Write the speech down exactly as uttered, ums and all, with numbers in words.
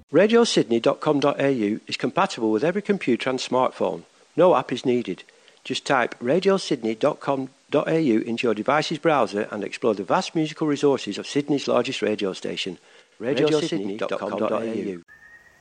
radio sydney dot com dot a u is compatible with every computer and smartphone. No app is needed. Just type radio sydney dot com dot a u into your device's browser and explore the vast musical resources of Sydney's largest radio station, radio sydney dot com dot a u.